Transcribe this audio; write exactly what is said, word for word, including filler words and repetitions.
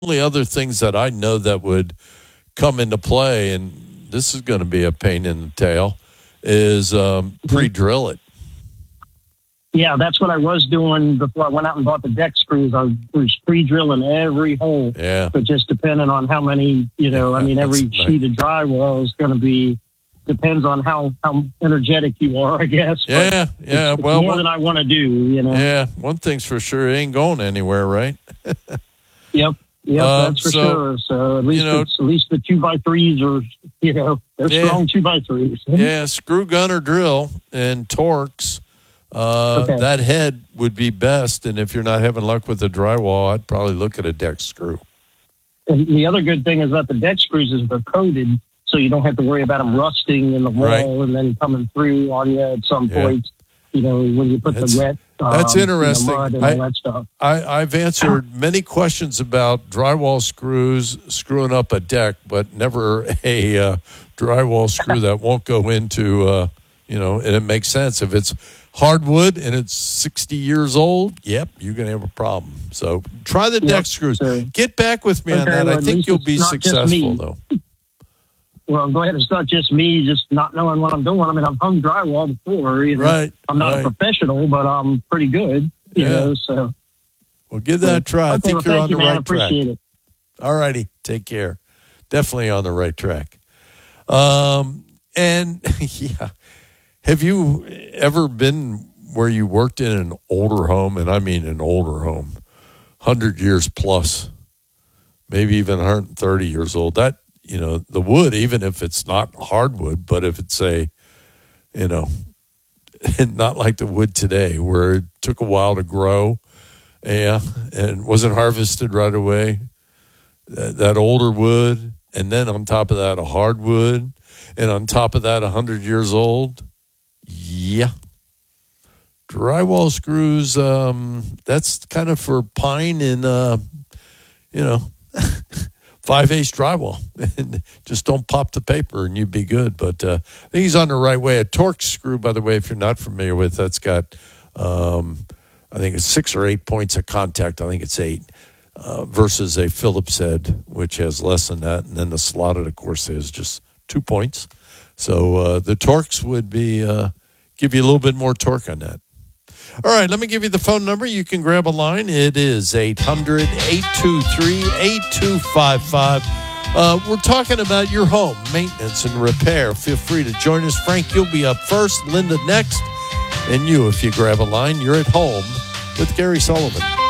only other things that I know that would come into play, and this is going to be a pain in the tail, is um, pre-drill it. Yeah, that's what I was doing before I went out and bought the deck screws. I was pre-drilling every hole. Yeah. But just depending on how many, you know, I mean, every That's sheet of drywall is going to be, depends on how, how energetic you are, I guess. But Yeah, yeah. it's, well, it's more one, than I want to do, you know. yeah, one thing's for sure, it ain't going anywhere, right? Yep. Yep, Um, that's for so, sure. So at least you know- it's, at least the two by threes are, you know, they're Yeah. strong two by threes. Yeah, screw gun or drill and Torx. Uh, Okay. That head would be best, and if you're not having luck with the drywall, I'd probably look at a deck screw. And the other good thing is that the deck screws is they're coated, so you don't have to worry about them rusting in the wall Right. and then coming through on you at some Yeah. point. You know, when you put That's- the wet, um, that's interesting. You know, mud and I- all that stuff. I, I've answered many questions about drywall screws screwing up a deck, but never a uh, drywall screw that won't go into, uh, you know, and it makes sense. If it's hardwood and it's sixty years old, yep, you're going to have a problem. So try the Yep, deck screws. so- Get back with me on Okay, that. well, I at think least you'll it's be not just successful, me. though. Well, go ahead. It's not just me just not knowing what I'm doing. I mean, I've hung drywall before. You know? Right, I'm not right. a professional, but I'm pretty good. You Yeah. know, so Well, give that a try. I okay, think well, you're thank on you, the man. I right track. appreciate it. All righty. Take care. Definitely on the right track. Um, and yeah, have you ever been where you worked in an older home? And I mean an older home, one hundred years plus, maybe even one hundred thirty years old. That, you know, the wood, even if it's not hardwood, but if it's a, you know, not like the wood today where it took a while to grow. Yeah, and wasn't harvested right away. That, that older wood, and then on top of that, a hardwood, and on top of that, a hundred years old. Yeah, drywall screws. Um, that's kind of for pine and uh, you know, five eighths drywall. And just don't pop the paper, and you'd be good. But uh, I think he's on the right way. A Torx screw, by the way, if you're not familiar with, that's got. Um, I think it's six or eight points of contact. I think it's eight uh, versus a Phillips head, which has less than that. And then the slotted, of course, is just two points. So uh, the Torx would be uh, give you a little bit more torque on that. All right, let me give you the phone number. You can grab a line. It is eight hundred, eight two three, eight two five five. Uh, we're talking about your home maintenance and repair. Feel free to join us. Frank, you'll be up first. Linda next. And you, if you grab a line, you're at home with Gary Sullivan.